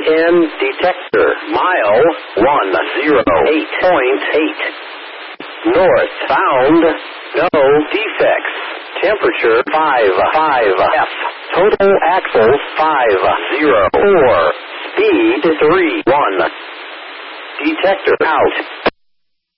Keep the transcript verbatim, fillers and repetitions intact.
N detector. Mile one oh eight point eight. North bound. No defects. Temperature five five F. Total axles five zero four. Speed three one. Detector out.